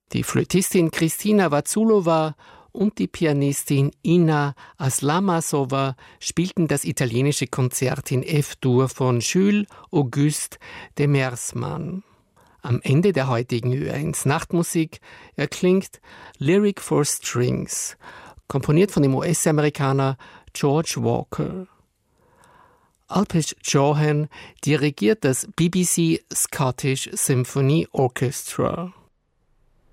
Die Flötistin Kristina Vaculova und die Pianistin Inna Aslamasova spielten das italienische Konzert in F-Dur von Jules Auguste de Mersmann. Am Ende der heutigen Ö1 Nachtmusik erklingt Lyric for Strings, komponiert von dem US-Amerikaner George Walker. Alpesh Chauhan dirigiert das BBC Scottish Symphony Orchestra.